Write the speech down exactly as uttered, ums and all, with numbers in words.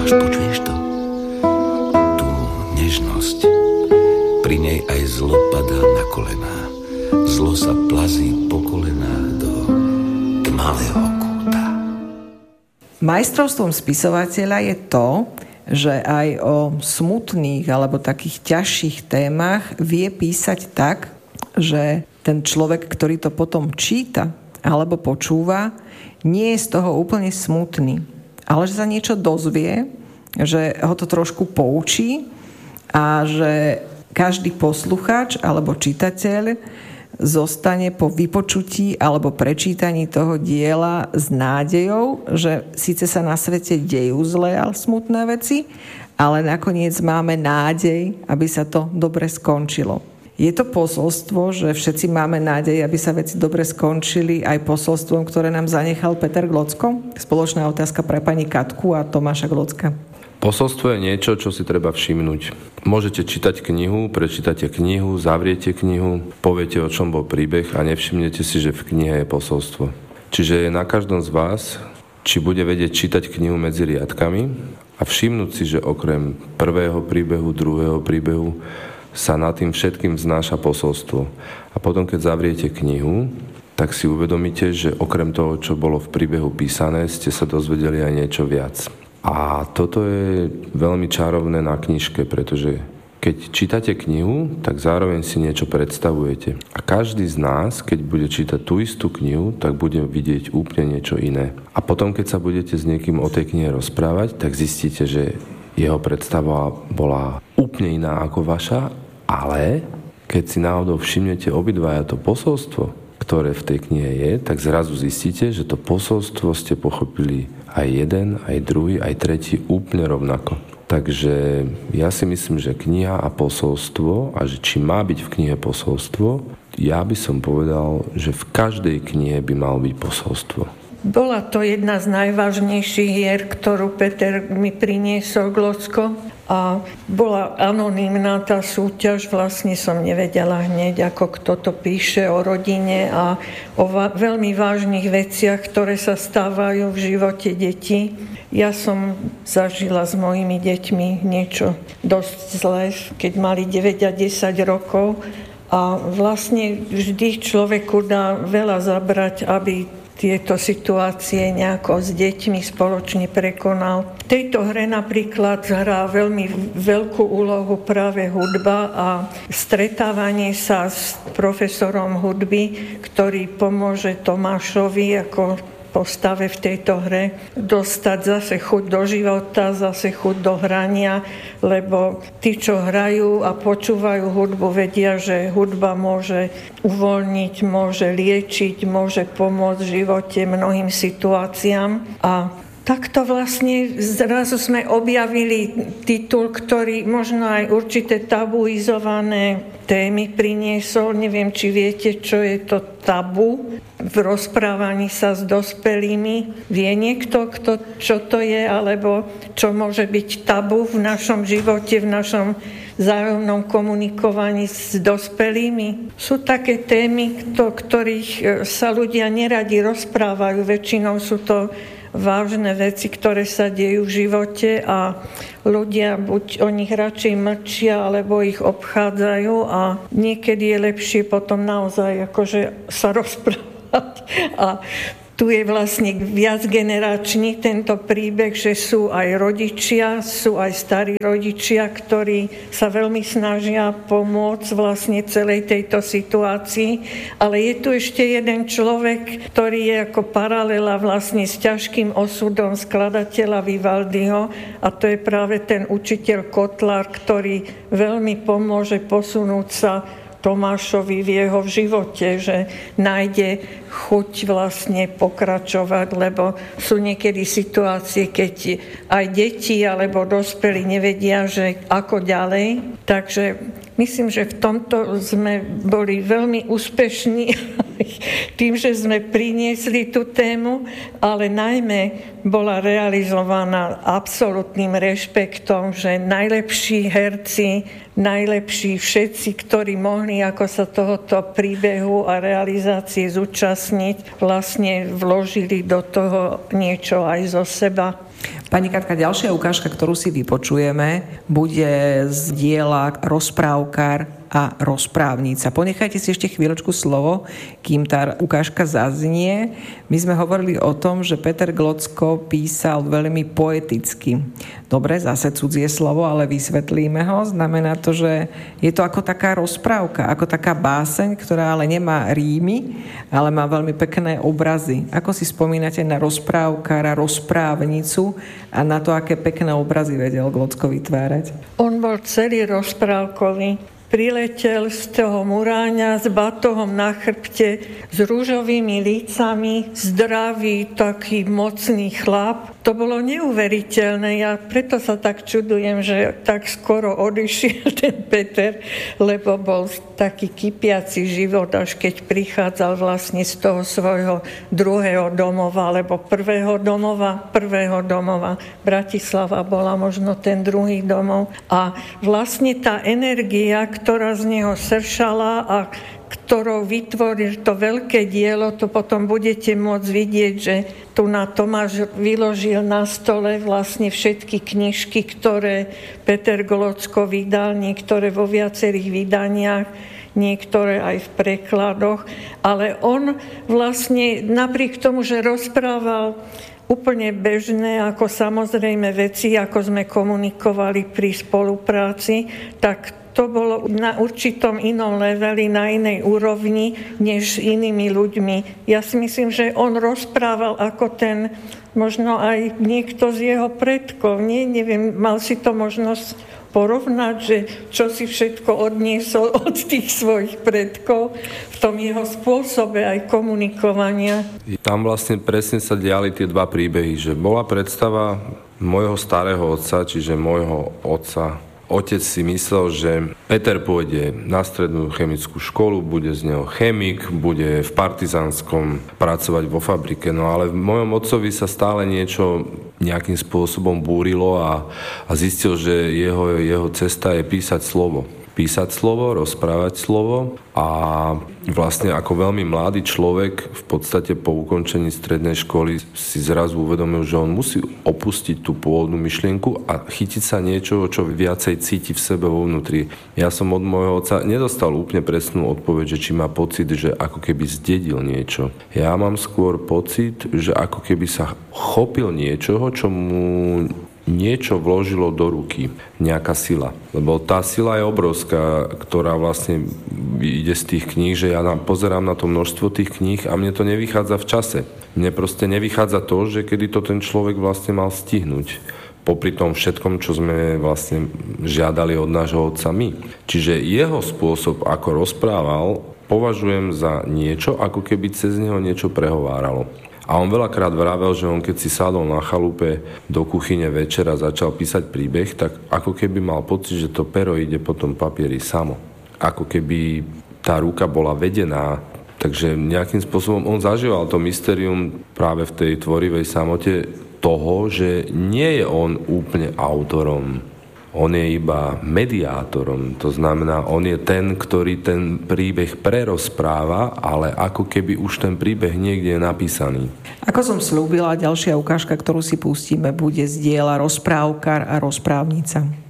Počúvaš, počuješ to? Tú nežnosť. Pri nej aj zlo padá na kolená. Zlo sa plazí po kolenách do tmavého kúta. Majstrovstvom spisovateľa je to, že aj o smutných alebo takých ťažších témach vie písať tak, že ten človek, ktorý to potom číta alebo počúva, nie je z toho úplne smutný, ale že sa niečo dozvie, že ho to trošku poučí a že každý poslucháč alebo čitateľ zostane po vypočutí alebo prečítaní toho diela s nádejou, že síce sa na svete dejú zlé a smutné veci, ale nakoniec máme nádej, aby sa to dobre skončilo. Je to posolstvo, že všetci máme nádej, aby sa veci dobre skončili, aj posolstvom, ktoré nám zanechal Peter Glocko? Spoločná otázka pre pani Katku a Tomáša Glocka. Posolstvo je niečo, čo si treba všimnúť. Môžete čítať knihu, prečítate knihu, zavriete knihu, poviete, o čom bol príbeh a nevšimnete si, že v knihe je posolstvo. Čiže je na každom z vás, či bude vedieť čítať knihu medzi riadkami a všimnúť si, že okrem prvého príbehu, druhého príbehu sa nad tým všetkým vznáša posolstvo. A potom, keď zavriete knihu, tak si uvedomíte, že okrem toho, čo bolo v príbehu písané, ste sa dozvedeli aj niečo viac. A toto je veľmi čarovné na knižke, pretože keď čítate knihu, tak zároveň si niečo predstavujete. A každý z nás, keď bude čítať tú istú knihu, tak bude vidieť úplne niečo iné. A potom, keď sa budete s niekým o tej knihe rozprávať, tak zistíte, že jeho predstava bola úplne iná ako vaša, ale keď si náhodou všimnete obidvaja to posolstvo, ktoré v tej knihe je, tak zrazu zistíte, že to posolstvo ste pochopili aj jeden, aj druhý, aj tretí úplne rovnako. Takže ja si myslím, že kniha a posolstvo, a že či má byť v knihe posolstvo, ja by som povedal, že v každej knihe by malo byť posolstvo. Bola to jedna z najvážnejších hier, ktorú Peter mi priniesol Glocko. A bola anonymná tá súťaž, vlastne som nevedela hneď, ako kto to píše o rodine a o va- veľmi vážnych veciach, ktoré sa stávajú v živote detí. Ja som zažila s mojimi deťmi niečo dosť zlé, keď mali deväť a desať rokov a vlastne vždy človeku dá veľa zabrať, aby tieto situácie nejako s deťmi spoločne prekonal. V tejto hre napríklad hrá veľmi veľkú úlohu práve hudba a stretávanie sa s profesorom hudby, ktorý pomôže Tomášovi ako postave v tejto hre dostať zase chuť do života, zase chuť do hrania, lebo tí, čo hrajú a počúvajú hudbu, vedia, že hudba môže uvoľniť, môže liečiť, môže pomôcť v živote mnohým situáciám. A takto vlastne zrazu sme objavili titul, ktorý možno aj určité tabuizované témy priniesol. Neviem, či viete, čo je to tabu v rozprávaní sa s dospelými. Vie niekto, kto, čo to je, alebo čo môže byť tabu v našom živote, v našom vzájomnom komunikovaní s dospelými? Sú také témy, o ktorých sa ľudia neradi rozprávajú. Väčšinou sú to vážne veci, ktoré sa dejú v živote a ľudia buď o nich radšej mlčia, alebo ich obchádzajú a niekedy je lepšie potom naozaj akože sa rozprávať. A tu je vlastne viacgeneračný tento príbeh, že sú aj rodičia, sú aj starí rodičia, ktorí sa veľmi snažia pomôcť vlastne celej tejto situácii. Ale je tu ešte jeden človek, ktorý je ako paralela vlastne s ťažkým osudom skladateľa Vivaldiho a to je práve ten učiteľ Kotlár, ktorý veľmi pomôže posunúť sa Tomášovi v jeho živote, že nájde chuť vlastne pokračovať, lebo sú niekedy situácie, keď aj deti alebo dospelí nevedia, že ako ďalej. Takže myslím, že v tomto sme boli veľmi úspešní tým, že sme priniesli tú tému, ale najmä bola realizovaná absolútnym rešpektom, že najlepší herci, najlepší všetci, ktorí mohli ako sa tohoto príbehu a realizácie zúčastniť, vlastne vložili do toho niečo aj zo seba. Pani Katka, ďalšia ukážka, ktorú si vypočujeme, bude z diela Rozprávkar a rozprávnica. Ponechajte si ešte chvíľočku slovo, kým tá ukážka zaznie. My sme hovorili o tom, že Peter Glocko písal veľmi poeticky. Dobre, zase cudzie slovo, ale vysvetlíme ho. Znamená to, že je to ako taká rozprávka, ako taká báseň, ktorá ale nemá rímy, ale má veľmi pekné obrazy. Ako si spomínate na rozprávkara, rozprávnicu a na to, aké pekné obrazy vedel Glocko vytvárať? On bol celý rozprávkový. Priletel z toho Muráňa s batohom na chrbte, s rúžovými lícami, zdravý, taký mocný chlap. To bolo neuveriteľné. Ja preto sa tak čudujem, že tak skoro odišiel ten Peter, lebo bol taký kypiaci život, až keď prichádzal vlastne z toho svojho druhého domova, alebo prvého domova, prvého domova. Bratislava bola možno ten druhý domov. A vlastne tá energia, ktorá z neho sršala a ktorou vytvoril to veľké dielo, to potom budete môcť vidieť, že tu na Tomáš vyložil na stole vlastne všetky knižky, ktoré Peter Glocko vydal, niektoré vo viacerých vydaniach, niektoré aj v prekladoch, ale on vlastne napriek tomu, že rozprával úplne bežné, ako samozrejme veci, ako sme komunikovali pri spolupráci, tak to bolo na určitom inom leveli, na inej úrovni, než inými ľuďmi. Ja si myslím, že on rozprával ako ten, možno aj niekto z jeho predkov. Nie, neviem, mal si to možnosť porovnať, že čo si všetko odniesol od tých svojich predkov v tom jeho spôsobe aj komunikovania. Tam vlastne presne sa diali tie dva príbehy, že bola predstava môjho starého otca, čiže môjho otca. Otec si myslel, že Peter pôjde na strednú chemickú školu, bude z neho chemik, bude v Partizánskom pracovať vo fabrike. No ale v mojom otcovi sa stále niečo nejakým spôsobom búrilo a, a zistil, že jeho, jeho cesta je písať slovo. Písať slovo, rozprávať slovo a vlastne ako veľmi mladý človek v podstate po ukončení strednej školy si zrazu uvedomil, že on musí opustiť tú pôvodnú myšlienku a chytiť sa niečoho, čo viacej cíti v sebe vo vnútri. Ja som od môjho otca nedostal úplne presnú odpoveď, že či má pocit, že ako keby zdedil niečo. Ja mám skôr pocit, že ako keby sa chopil niečoho, čo mu niečo vložilo do ruky, nejaká sila. Lebo tá sila je obrovská, ktorá vlastne ide z tých kníh, že ja pozerám na to množstvo tých kníh a mne to nevychádza v čase. Mne proste nevychádza to, že kedy to ten človek vlastne mal stihnúť. Popri tom všetkom, čo sme vlastne žiadali od nášho otca my. Čiže jeho spôsob, ako rozprával, považujem za niečo, ako keby cez neho niečo prehováralo. A on veľakrát vravel, že on keď si sadol na chalupe do kuchyne večer a začal písať príbeh, tak ako keby mal pocit, že to pero ide po tom papieri samo. Ako keby tá ruka bola vedená. Takže nejakým spôsobom on zažíval to mystérium práve v tej tvorivej samote toho, že nie je on úplne autorom. On je iba mediátorom, to znamená, on je ten, ktorý ten príbeh prerozpráva, ale ako keby už ten príbeh niekde je napísaný. Ako som slúbila, ďalšia ukážka, ktorú si pustíme, bude z diela Rozprávkar a rozprávnica.